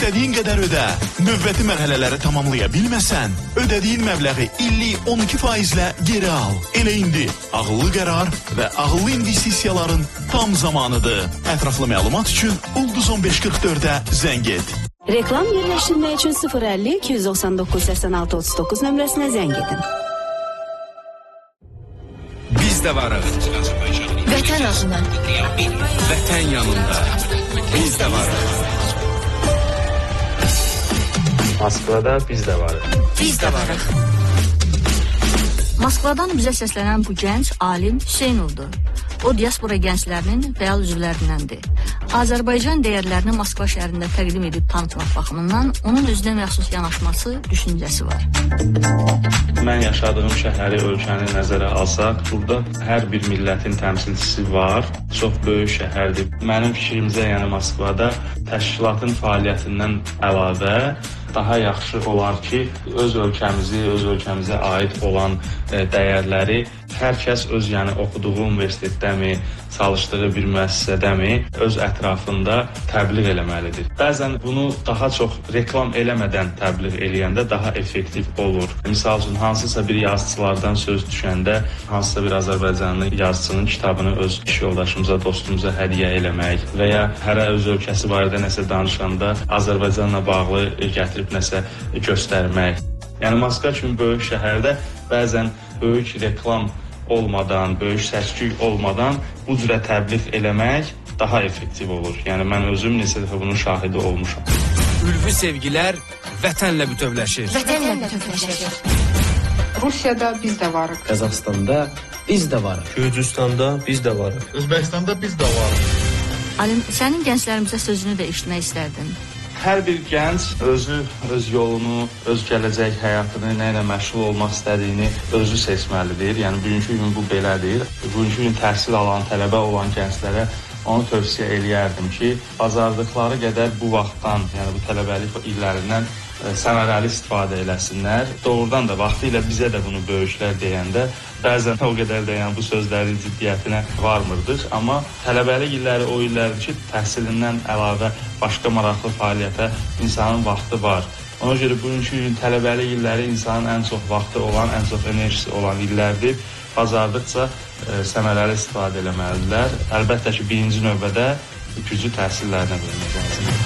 istədiyin qədər ödə. Növbəti mərhələləri tamamlaya bilməsən, ödədiyin məbləği illik 12%-lə geri al. Elə indi ağıllı qərar və ağıllı investisiyaların tam zamanıdır. Ətraflı məlumat üçün Ulduz 1544-ə zəng et. Reklam yerləşdirmək üçün 050 299 86 39 nömrəsinə zəng edin. Biz də varıq. Vətən adına. Vətən yanında. Biz də varıq. Moskvada biz də varıq. Biz də varıq. Moskvadan bizə səslənən bu gənc alim Hüseynovdur. O, diaspora gənclərinin fəal üzvlərindəndir. Azərbaycan dəyərlərini Moskva şəhərində təqdim edib tanıtmaq baxımından onun özünə məxsus yanaşması, düşüncəsi var. Mən yaşadığım şəhəri, ölkəni nəzərə alsaq, burada hər bir millətin təmsilçisi var. Çox böyük şəhərdir. Mənim fikrimcə, yəni Moskvada təşkilatın fəaliyyətindən əlavə daha yaxşı olar ki, öz ölkəmizə aid olan dəyərləri hər kəs öz, yəni oxuduğu universitetdəmi, çalışdığı bir müəssisədəmi öz ətrafında təbliğ eləməlidir. Bəzən bunu daha çox reklam eləmədən təbliğ eləyəndə daha effektiv olur. Misal üçün, hansısa bir yazıçılardan söz düşəndə, hansısa bir Azərbaycanlı yazıçının kitabını öz iş yoldaşımıza, dostumuza hədiyyə eləmək və ya hərə öz ölkəsi barədə nəsə danışanda Azərbaycanla bağlı gətirib nəsə göstərmək. Yəni Moskva kimi böyük şəhərdə bəzən böyük reklam olmadan, böyük səs-küy olmadan bu cürə təbliğ eləmək daha effektiv olur. Yəni mən özüm neçə dəfə bunun şahidi olmuşam. Ülvi sevgilər vətənlə bütövləşir. Vətənlə bütövləşir. Rusiyada biz də varıq. Qazaxstanda biz də varıq. Gürcüstanda biz də varıq. Özbəkistanda biz də varıq. Alim, sənin gənclərimizə sözünü də eşitmək istərdim. Hər bir gənc öz yolunu, öz gələcək həyatını, nə ilə məşğul olmaq istədiyini özü seçməlidir. Yəni bugünkü gün bu belədir. Bugünkü gün təhsil alan, tələbə olan gənclərə onu tövsiyə eləyərdim ki, bacardıqları qədər bu vaxtdan, yəni bu tələbəlik illərindən səmərəli istifadə eləsinlər. Doğrudan da vaxtilə bizə də bunu böyüklər deyəndə bəzən o qədər də yəni bu sözlərin ciddiyyətinə varmırdıq. Amma tələbəlik illəri o illərdir ki, təhsilindən əlavə başqa maraqlı fəaliyyətə insanın vaxtı var. Ona görə bugünkü gün tələbəlik illəri insanın ən çox vaxtı olan, ən çox enerjisi olan illərdir. Bacardıqca səmərəli istifadə eləməlidirlər. Əlbəttə ki, birinci növbədə gücü təhsillərinə vermək lazımdır.